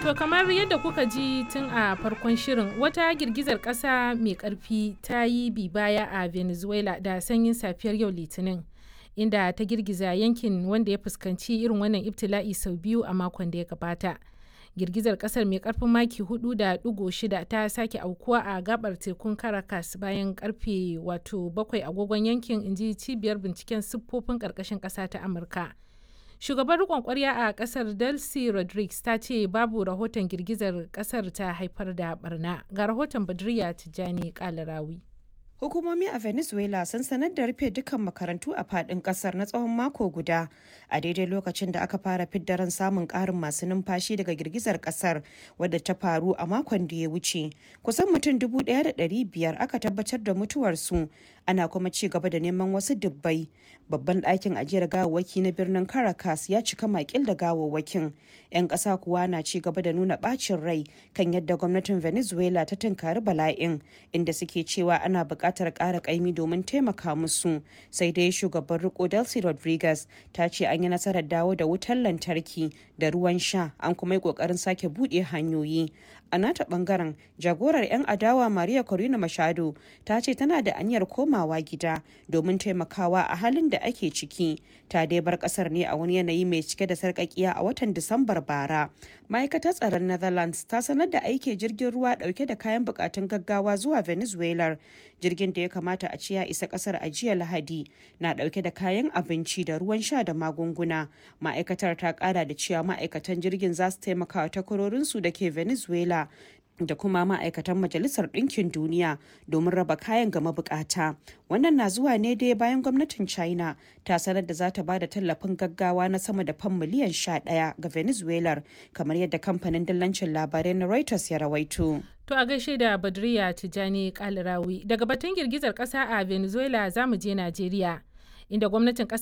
To kamar yadda kuka ji tun a farkon shirin, wata girgizar ƙasa mai ƙarfi ta yi bi baya a Venezuela da sanyin safiyar yau Litinin, inda ta girgiza yankin wanda ya fuskanci irin wannan ibtila'i sau biyu a makon da ya gabata. Girgizar ƙasar mai ƙarfin maki 4.6 ta sake aukuwa a gabar tekun Caracas bayan karfe 7 agogon yankin, inji cibiyar binciken siffofin ƙarƙashin ƙasa ta Amurka. Shugaban riƙon ƙwarya a ƙasar Delcy Rodriguez ta ce babu rahoton girgizar ƙasar ta haifar da barna. Ga rahoton Badriya Tijjani Kalarawi. Hukumomi a Venezuela sun sanar da rufe dukkan makarantu a fadin kasar na tsawon mako guda a daidai lokacin da aka fara fidda ran samun karin masu numfashi daga girgizar kasar wadda ta faru a makon da ya wuce. Kusan mutum 1,500 aka tabbatar da mutuwarsu, ana kuma ci gaba da neman wasu dubbai. Babban ɗakin ajiyar gawawwaki na birnin Caracas ya cika makil da gawawwakin. 'Yan ƙasa kuwa na ci gaba da nuna ɓacin rai kan yadda gwamnatin Venezuela ta tunkari bala'in, inda suke cewa ana buƙatar ƙara ƙaimi domin taimaka musu. Sai dai shugaban riko Delcy Rodriguez ta ce an yi nasarar dawo da wutar lantarki da ruwan sha, an kuma yi ƙoƙarin sake buɗe hanyoyi. A nata ɓangaren, jagorar 'yan adawa Maria Corina Machado ta ce tana da aniyar komawa gida domin taimakawa a halin da ake ciki. Ta dai bar ƙasar ne a wani yanayi mai cike da sarƙaƙiya a watan Disambar bara. Ma'aikatar tsaron Netherlands ta sanar da aike jirgin ruwa ɗauke da kayan buƙatun gaggawa zuwa Venezuela. Jirgin da ya kamata a ci ya isa kasar a jiya Lahadi na dauke da kayan abinci da ruwan sha da magunguna. Ma'aikatar ta kara da cewa ma'aikatan jirgin za su taimaka wa takwarorinsu da ke Venezuela da kuma ma'aikatan Majalisar Ɗinkin Duniya domin raba kayan ga mabukata. Wannan na zuwa ne dai bayan gwamnatin China ta sanar da za ta ba da tallafin gaggawa na sama da fam miliyan 11 ga Venezuela, kamar yadda kamfanin dillancin labarai na Reuters ya rawaito. To a gaishe da Badriya Tijjani Kalarawi. Daga batun girgizar ƙasa a Venezuela za mu je Najeriya, inda gwamnatin ƙasar